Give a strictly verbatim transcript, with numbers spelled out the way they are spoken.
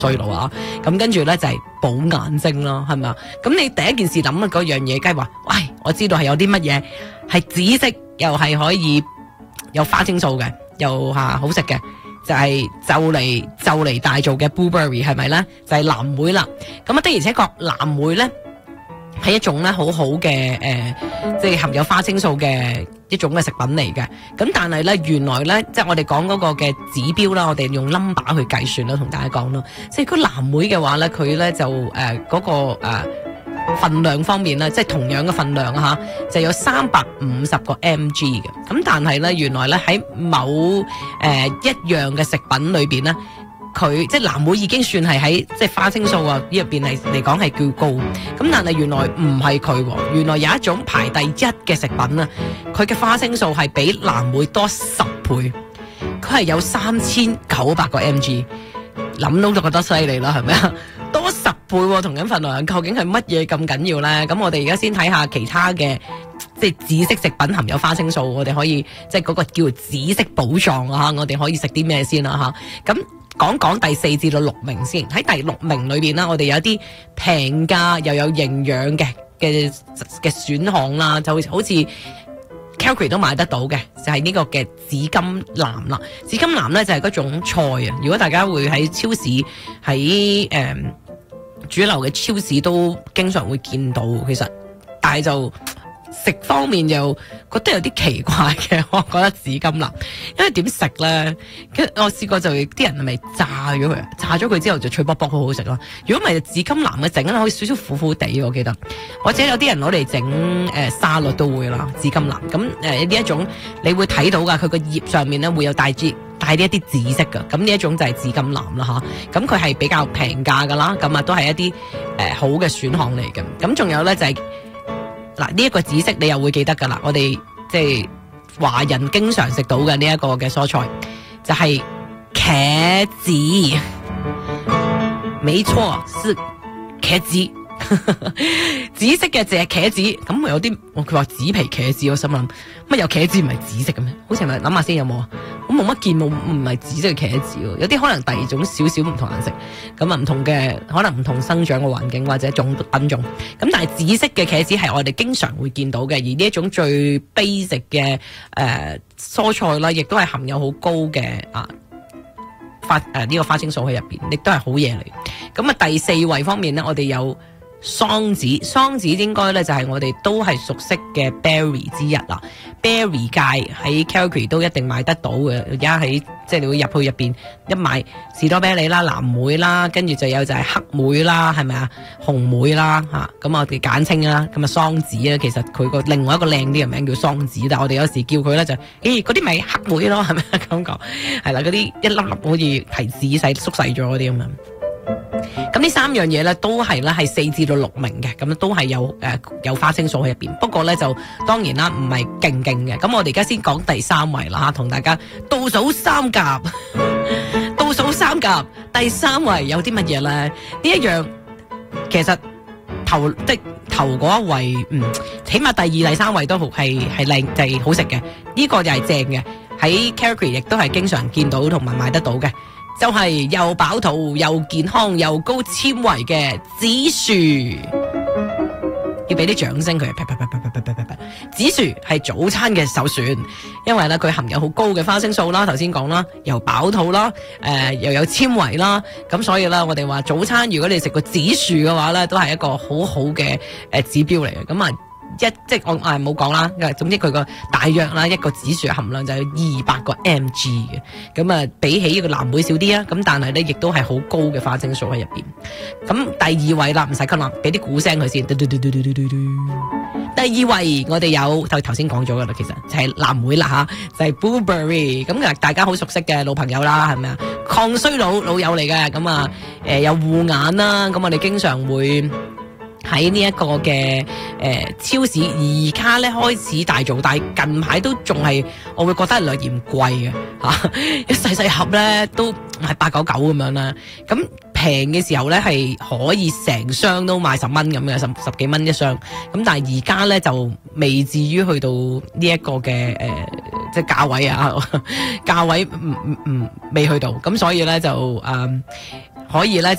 衰老啊，咁跟住咧就係補眼睛啦，係咪啊？咁你第一件事諗嘅嗰樣嘢，梗係話，喂，我知道係有啲乜嘢係紫色，又係可以有花青素嘅，又吓好食嘅，就係就嚟就嚟大做嘅 blueberry 係咪咧？就係藍莓啦。咁啊的而且確藍莓咧係一種咧好好嘅誒，即係含有花青素嘅一種嘅食品嚟嘅。咁但係咧原來咧，即係我哋講嗰個嘅指標啦，我哋用 number 去計算啦，同大家講咯。即係佢藍莓嘅話咧，佢咧就誒嗰、呃那個誒、呃、份量方面咧，即係同樣嘅份量吓，就有三百五十個 mg 嘅。咁但係咧，原來咧喺某誒、呃、一樣嘅食品裏邊咧。佢即係藍莓已經算係喺即係花青素啊呢入邊係嚟講係叫高，咁但係原來唔係佢，原來有一種排第一嘅食品啊，佢嘅花青素係比藍莓多十倍，佢係有三千九百個 mg， 諗到就覺得犀利啦，係咪啊？多十倍同樣份量，究竟係乜嘢咁緊要咧？咁我哋而家先睇下其他嘅即係紫色食品含有花青素，我哋可以即係嗰個叫做紫色寶藏啊！我哋可以食啲咩先啦吓？咁講講第四至到六名先，喺第六名裏邊啦，我哋有啲平價又有營養嘅嘅嘅選項啦，就好似 Calgary 都買得到嘅，就係、是、呢個嘅紫金蘭啦。紫金蘭咧就係嗰種菜啊，如果大家會喺超市喺誒、嗯、主流嘅超市都經常會見到，其實但係就食方面又覺得有啲奇怪嘅，我覺得紫金蘭，因為點食咧？我試過就啲人係咪炸咗佢，炸咗佢之後就脆卜卜好好食咯。如果唔係紫金蘭嘅整咧，可以少少苦苦地，我記得。或者有啲人攞嚟整誒沙律都會啦，紫金蘭。咁誒呢一種你會睇到噶，佢個葉上面咧會有帶啲帶啲一啲紫色噶。咁呢一種就係紫金蘭啦吓。咁佢係比較平價噶啦，咁啊都係一啲誒、呃、好嘅選項嚟嘅。咁仲有咧就係、是。嗱，呢一個紫色你又會記得噶啦，我哋即係華人經常食到嘅呢一個嘅蔬菜就係茄子，沒錯，是茄子。紫色嘅就係茄子，咁有啲佢話紫皮茄子，我心諗乜有茄子唔係紫色嘅咩？好似係咪諗下先有冇啊？我冇乜見冇唔係紫色嘅茄子，有啲可能第二種少少唔同顏色，咁啊唔同嘅可能唔同生長嘅環境或者種品種，咁但係紫色嘅茄子係我哋經常會見到嘅，而呢一種最 basic 嘅誒、呃、蔬菜啦，亦都係含有好高嘅啊花誒呢、呃這個花青素喺入邊，亦都係好嘢嚟。咁啊第四位方面咧，我哋有。桑子，桑子應該咧就係我哋都係熟悉嘅 berry 之一啦。berry 界喺 Calgary 都一定買得到嘅。而家喺即係你會入去入邊一買士多啤梨啦、藍莓啦，跟住就有就係黑莓啦，係咪啊？紅莓啦嚇，咁我哋簡稱啦。咁啊桑子啊，其實佢個另外一個靚啲嘅名叫桑子，但係我哋有時叫佢咧就，咦嗰啲咪黑莓咯，係咪咁講？係啦，嗰啲一粒粒好似提子細縮細咗嗰啲咁樣。咁呢三樣嘢咧都係咧係四至到六名嘅，咁都係有誒、呃、有花青素喺入邊。不過咧就當然啦，唔係勁勁嘅。咁我哋而家先講第三位啦吓，同大家倒數三甲，倒數三甲，第三位有啲乜嘢咧？呢一樣其實頭即頭嗰一位，嗯，起碼第二、第三位都好係係靚，就係、是、好食嘅。呢、這個就係正嘅，喺 Calgary 亦都係經常見到同埋買得到嘅。就係又飽肚又健康又高纖維嘅紫薯，要俾啲掌聲佢。紫薯係早餐嘅首選，因為咧佢含有好高嘅花青素啦，頭先講啦，又飽肚啦，誒、呃、又有纖維啦，咁所以咧我哋話早餐如果你食個紫薯嘅話咧，都係一個好好嘅誒指標嚟嘅。咁啊一即係我誒冇講啦，總之佢個大約啦一個紫薯含量就有二百個 mg 嘅，咁啊比起呢個藍莓少啲啊，咁但係咧亦都係好高嘅花青素喺入邊。咁第二位啦，唔使咳啦，俾啲鼓聲佢先。嘟嘟嘟嘟嘟嘟嘟嘟。第二位我哋有頭頭先講咗噶啦，其實就係藍莓啦吓，就係、是、blueberry。咁啊大家好熟悉嘅老朋友啦，係咪啊？抗衰老老友嚟嘅，咁啊誒有護眼啦，咁我哋經常會。喺呢一個嘅誒、呃、超市而家咧開始大做，但係近排都仲係我會覺得係略嫌貴嘅嚇，一細細盒咧都係八九九咁樣啦。咁平嘅時候咧係可以成箱都賣十蚊咁嘅，十十幾蚊一箱。咁但係而家咧就未至於去到呢一個嘅誒、呃、即係價位啊，價位唔唔唔未去到。咁所以咧就誒、呃、可以咧就。